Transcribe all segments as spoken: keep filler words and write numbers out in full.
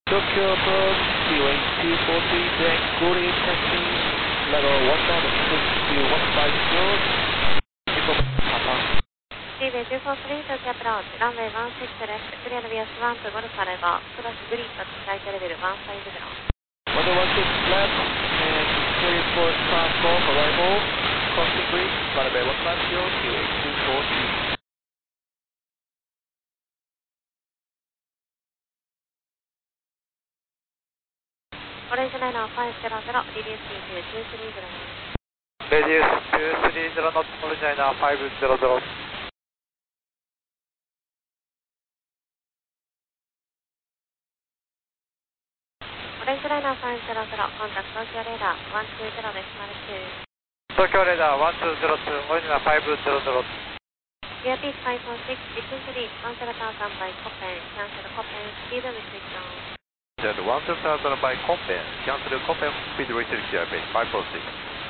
Tokyo approach, Q A two forty, then good air taxi, level one nine six two one five zero, Information Papa. Seaway two four three, Tokyo approach, runway one six left, clear via Swan to Golf arrival, cross grid at flight level one five zero. One one six left, and clear for Swan Golf arrival, crossing grid, runway one five zero, Q A two forty. Orange Liner five zero zero, reducing to two three zero. Reduce two three zero knots, Orange Liner five zero zero. Orange Liner five zero zero, contact Tokyo radar one two zero decimal two. Tokyo radar one two zero two, Orange Liner five zero zero. Gear Peak five four six, between three, one zero thousand by Copen, cancel Copen, speed restriction on. one two thousand by Copen, cancel Copen, speed restriction, base five four six.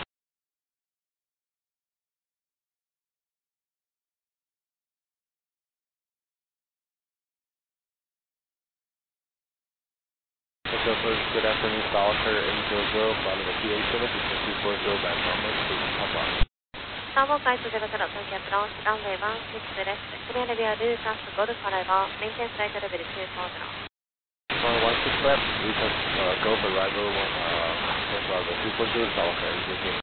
Tokyo approach, good afternoon, Stalker eight zero zero, flying the P A seven two four zero, back normal, station Papa. Starboard flight zero zero, Tokyo approach, runway one six left, clear via Lucas Golf arrival, maintain flight level two four zero. One one six left, Lucas uh, Golf arrival, one uh, two four zero, Stalker eight zero zero.